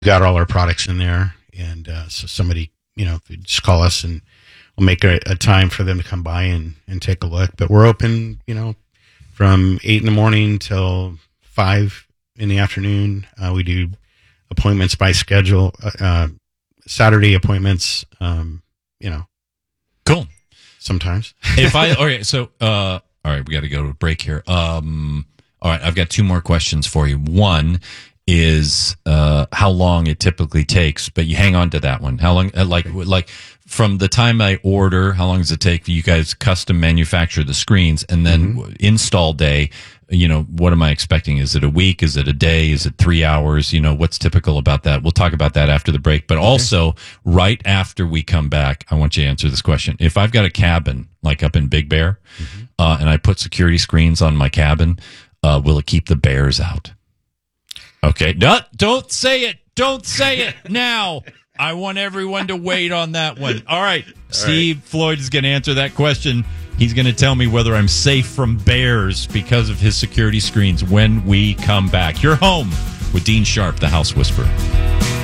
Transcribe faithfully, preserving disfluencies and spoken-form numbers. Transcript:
got all our products in there, and uh, so somebody, you know, just call us and we'll make a, a time for them to come by and, and take a look. But we're open, you know, from eight in the morning till five in the afternoon. Uh, we do appointments by schedule, uh, Saturday appointments, um, you know. Cool. Sometimes. If I, okay, so, uh, all right, we got to go to a break here. Um, all right, I've got two more questions for you. One is uh, how long it typically takes, but you hang on to that one. How long, uh, like, like from the time I order, how long does it take for you guys custom manufacture the screens, and then mm-hmm. install day? You know, what am I expecting? Is it a week? Is it a day? Is it three hours? You know, what's typical about that? We'll talk about that after the break. But okay. also, right after we come back, I want you to answer this question. If I've got a cabin, like up in Big Bear, mm-hmm. uh, and I put security screens on my cabin, uh, will it keep the bears out? Okay. No, don't say it. Don't say it now. I want everyone to wait on that one. All right. All Steve right. Floyd is going to answer that question. He's going to tell me whether I'm safe from bears because of his security screens when we come back. You're home with Dean Sharp, the House Whisperer.